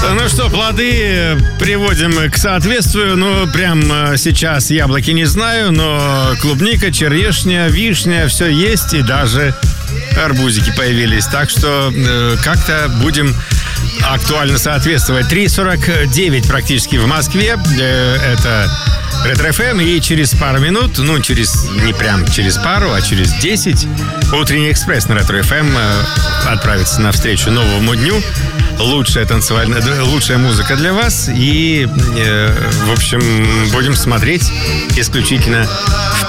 Ну что, плоды приводим к соответствию. Ну, прям сейчас яблоки не знаю, но клубника, черешня, вишня, все есть. И даже арбузики появились. Так что как-то будем актуально соответствовать. 3:49 практически в Москве. Это Ретро ФМ. И через пару минут, ну, не прям через пару, а через 10 утренний экспресс на Ретро ФМ отправится навстречу новому дню. Лучшая музыка для вас. И, в общем, будем смотреть исключительно